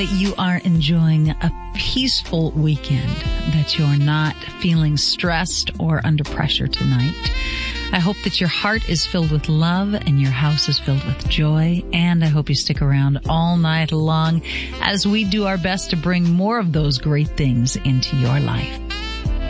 that you are enjoying a peaceful weekend, that you're not feeling stressed or under pressure tonight. I hope that your heart is filled with love and your house is filled with joy. And I hope you stick around all night long as we do our best to bring more of those great things into your life.